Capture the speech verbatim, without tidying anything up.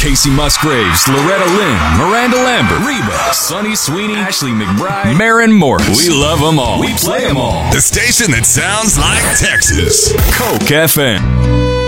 Casey Musgraves, Loretta Lynn, Miranda Lambert, Reba, Sonny Sweeney, Ashley McBride, Maren Morris. We love them all. We play them all. The station that sounds like Texas. Coke F M.